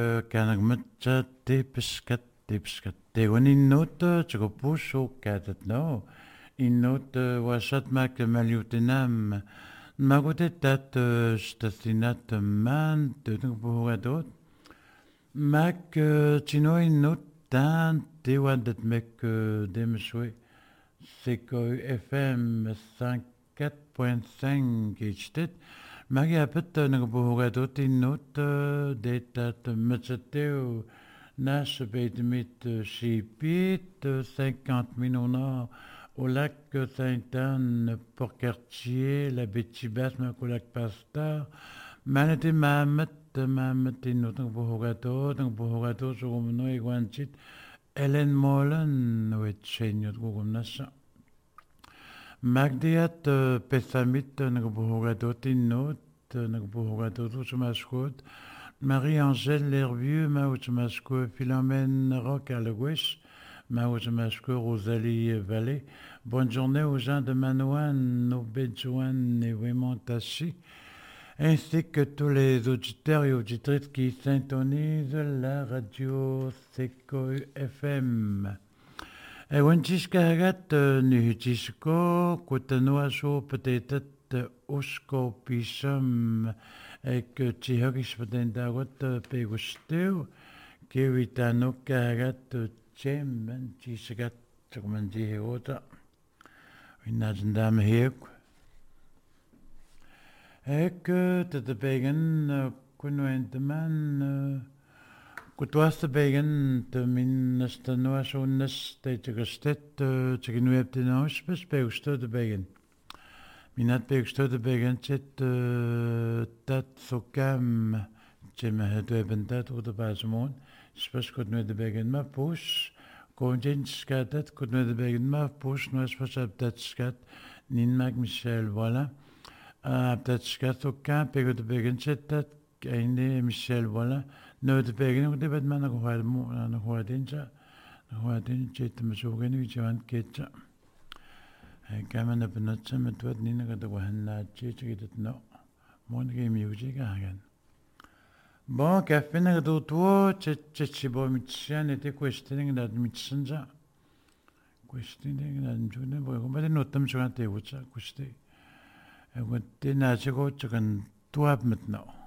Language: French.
Kanagmatsa tipskat tegon innut tsukupusu katat no innut wasat mak maliutinam magutetat statinat man tutungpuhugatot mak chino innut tan tewadat mek demswe Seko FM 104.5 gechtet Magiapet nagbuhugatot innut detat matsateo Nash bedmit chipit 50 minutes au lac Sainte-Anne, Port-Cartier, la Bétibas, au lac Pasteur, Manati Mamet innut nagbuhugatot sugumno iguanchit Ellen Molen wetchenyot gugumnasa. Magdiat Pethamit nagbuhugatot innut nagbuhugatot usumaskot Marie-Angèle L'Hervieux mausumasko Philomène Roc à l'ouest mausumasko Rosalie Vallée. Bonne journée aux gens de Manouane, Obedjouane et Wemontassi, ainsi que tous les auditeurs et auditrices qui syntonisent la radio Seko FM. Ewantiskagat nuhitisko kutanoaso peut-être usko pisam ek tihagis patendagot pegusteu kevitano kagat chem tisgat tsukumandi heota inazndam heek ek tadabegen kunwenteman Kutwas begen te min stanoa so nes te gestet te genuep de nos bespeugste de begen. Minat beugste de begen chet tat so kam chem het hebben dat op de basmon. Spes kut nu de begen ma push konjen skatet kut nu de begen ma push no spes dat skat nin mag Michel voilà. Dat skat so kam pego de begen chet dat einde Michel voilà. No de begen de bet man gohal mo na hoadinja chet masugen wi jan ketcha kamen benatsa met wat nina ga de wahanna chet get no mon ge music hagen bon kafena do to chet chibo mitchan ete questioning dat mitchanza questioning dat june bo go bade notam chugante ucha kuste e wotte na chego chugan tuap met no